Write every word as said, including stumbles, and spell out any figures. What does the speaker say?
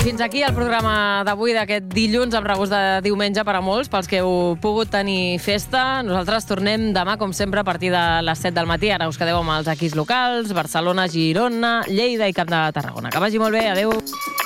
fins aquí el programa d'avui, d'aquest dilluns amb regust de diumenge per a molts, pels que heu pogut tenir festa. Nosaltres tornem demà, com sempre, a partir de les set del matí. Ara us quedeu amb els equips locals, Barcelona, Girona, Lleida i Camp de Tarragona. Que vagi molt bé, adeu.